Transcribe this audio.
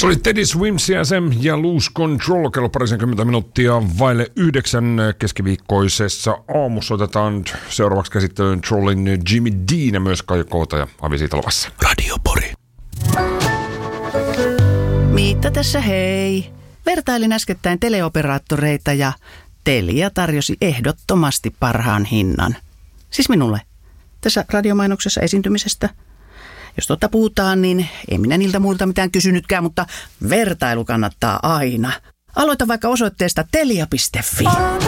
Se oli Teddy Swims ja Lose Control, kello 20 minuuttia vaille 9 keskiviikkoisessa aamussa. Otetaan seuraavaksi käsittelyyn Trollin Jimmy Dean ja myös Kaija Koota ja Avi Siitalvassa. Radio Pori. Miitta tässä hei. Vertailin äskettäin teleoperaattoreita ja Telia tarjosi ehdottomasti parhaan hinnan. Siis minulle. Tässä radiomainoksessa esiintymisestä. Jos totta puhutaan, niin en minä niiltä muilta mitään kysynytkään, mutta vertailu kannattaa aina. Aloita vaikka osoitteesta telia.fi.